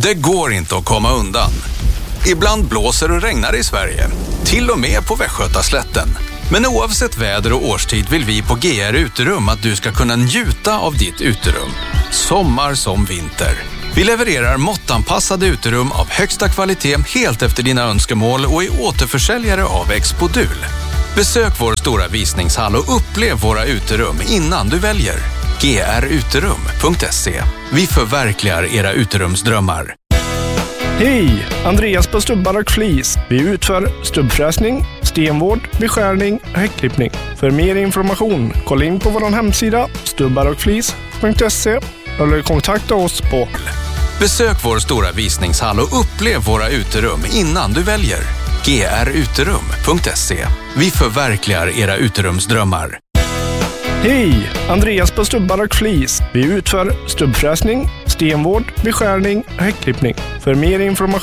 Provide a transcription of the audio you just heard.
Det går inte att komma undan. Ibland blåser och regnar i Sverige, till och med på Västgötaslätten. Men oavsett väder och årstid vill vi på GR Uterum att du ska kunna njuta av ditt uterum. Sommar som vinter. Vi levererar måttanpassade uterum av högsta kvalitet helt efter dina önskemål och är återförsäljare av Expodul. Besök vår stora visningshall och upplev våra uterum innan du väljer. gruterum.se. Vi förverkligar era uterumsdrömmar. Hej! Andreas på Stubbar och Flis. Vi utför stubbfräsning, stenvård, beskärning och häckklippning. För mer information, kolla in på vår hemsida stubbarochflis.se eller kontakta oss på. Besök vår stora visningshall och upplev våra uterum innan du väljer. gruterum.se. Vi förverkligar era uterumsdrömmar. Hej! Andreas på Stubbar och Flis. Vi utför stubbfräsning, stenvård, beskärning och häckklippning. För mer information